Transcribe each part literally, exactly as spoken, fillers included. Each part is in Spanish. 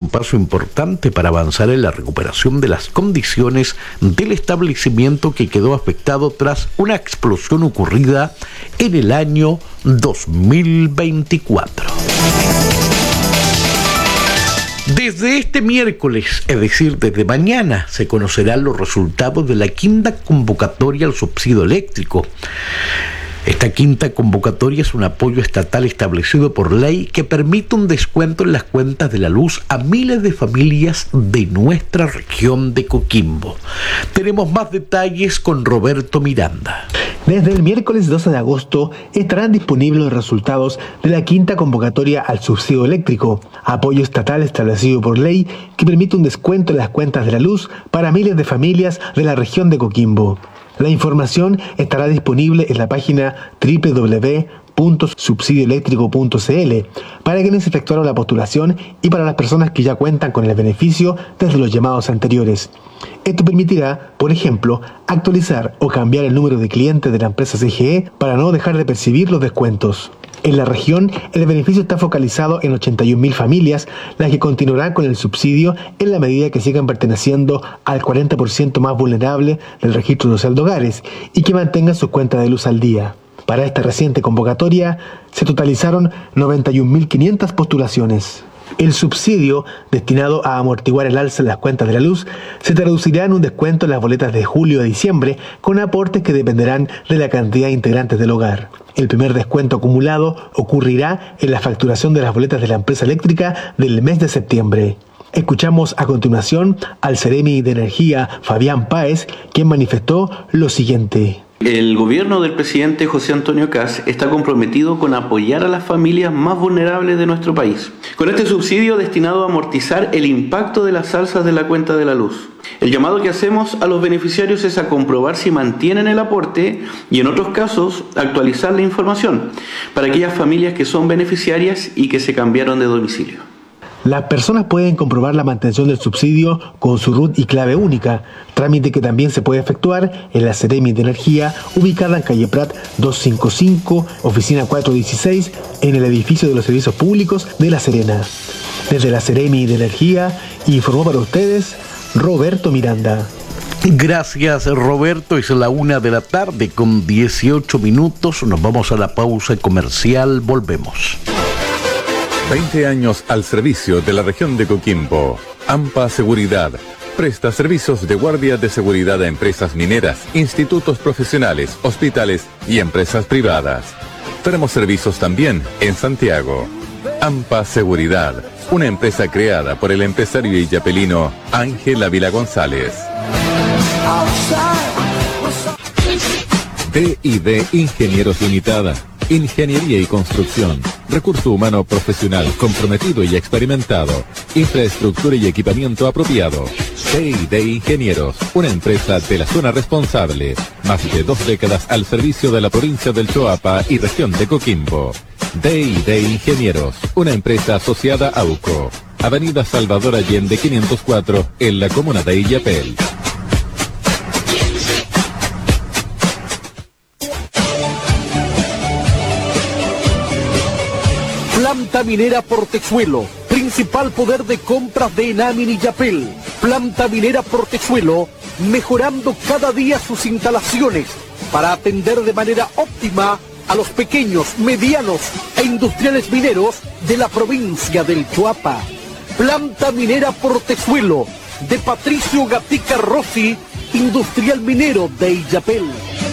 paso importante para avanzar en la recuperación de las condiciones del establecimiento que quedó afectado tras una explosión ocurrida en el año dos mil veinticuatro. Desde este miércoles, es decir, desde mañana, se conocerán los resultados de la quinta convocatoria al subsidio eléctrico. Esta quinta convocatoria es un apoyo estatal establecido por ley que permite un descuento en las cuentas de la luz a miles de familias de nuestra región de Coquimbo. Tenemos más detalles con Roberto Miranda. Desde el miércoles doce de agosto estarán disponibles los resultados de la quinta convocatoria al subsidio eléctrico, apoyo estatal establecido por ley que permite un descuento en las cuentas de la luz para miles de familias de la región de Coquimbo. La información estará disponible en la página doble u doble u doble u punto subsidio eléctrico punto c l para quienes efectuaron la postulación y para las personas que ya cuentan con el beneficio desde los llamados anteriores. Esto permitirá, por ejemplo, actualizar o cambiar el número de clientes de la empresa C G E para no dejar de percibir los descuentos. En la región, el beneficio está focalizado en ochenta y un mil familias, las que continuarán con el subsidio en la medida que sigan perteneciendo al cuarenta por ciento más vulnerable del registro social de hogares y que mantengan sus cuentas de luz al día. Para esta reciente convocatoria se totalizaron noventa y un mil quinientas postulaciones. El subsidio, destinado a amortiguar el alza en las cuentas de la luz, se traducirá en un descuento en las boletas de julio a diciembre, con aportes que dependerán de la cantidad de integrantes del hogar. El primer descuento acumulado ocurrirá en la facturación de las boletas de la empresa eléctrica del mes de septiembre. Escuchamos a continuación al Seremi de Energía, Fabián Páez, quien manifestó lo siguiente. El gobierno del presidente José Antonio Kast está comprometido con apoyar a las familias más vulnerables de nuestro país, con este subsidio destinado a amortizar el impacto de las alzas de la cuenta de la luz. El llamado que hacemos a los beneficiarios es a comprobar si mantienen el aporte y, en otros casos, actualizar la información para aquellas familias que son beneficiarias y que se cambiaron de domicilio. Las personas pueden comprobar la mantención del subsidio con su R U T y clave única, trámite que también se puede efectuar en la Seremi de Energía, ubicada en calle Prat doscientos cincuenta y cinco, oficina cuatrocientos dieciséis, en el edificio de los servicios públicos de La Serena. Desde la Seremi de Energía, informó para ustedes Roberto Miranda. Gracias, Roberto. Es la una de la tarde con dieciocho minutos. Nos vamos a la pausa comercial. Volvemos. veinte años al servicio de la región de Coquimbo. AMPA Seguridad presta servicios de guardia de seguridad a empresas mineras, institutos profesionales, hospitales y empresas privadas. Tenemos servicios también en Santiago. AMPA Seguridad, una empresa creada por el empresario illapelino Ángel Ávila González. D y D Ingenieros Limitada. Ingeniería y construcción, recurso humano profesional comprometido y experimentado, infraestructura y equipamiento apropiado. D y D Ingenieros, una empresa de la zona responsable, más de dos décadas al servicio de la provincia del Choapa y región de Coquimbo. D y D Ingenieros, una empresa asociada a U C O, Avenida Salvador Allende quinientos cuatro, en la comuna de Illapel. Planta Minera Portezuelo, principal poder de compras de Enami en Illapel. Planta Minera Portezuelo, mejorando cada día sus instalaciones para atender de manera óptima a los pequeños, medianos e industriales mineros de la provincia del Choapa. Planta Minera Portezuelo, de Patricio Gatica Rossi, industrial minero de Illapel.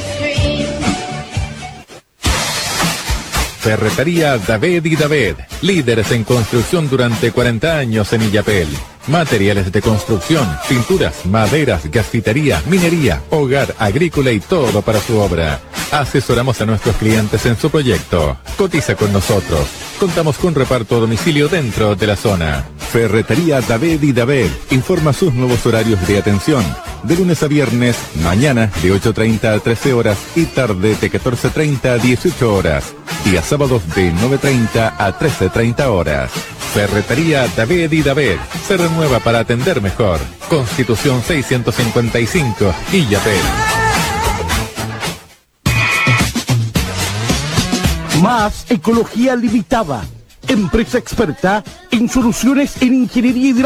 Ferretería David y David, líderes en construcción durante cuarenta años en Illapel. Materiales de construcción, pinturas, maderas, gasfitería, minería, hogar, agrícola y todo para su obra. Asesoramos a nuestros clientes en su proyecto. Cotiza con nosotros. Contamos con reparto a domicilio dentro de la zona. Ferretería David y David informa sus nuevos horarios de atención. De lunes a viernes, mañana de ocho treinta a trece horas y tarde de catorce treinta a dieciocho horas. Días sábados de nueve treinta a trece treinta horas. Ferretería David y David se renueva para atender mejor. Constitución seiscientos cincuenta y cinco, Illapel. Más Ecología Limitada, empresa experta en soluciones en ingeniería hidráulica.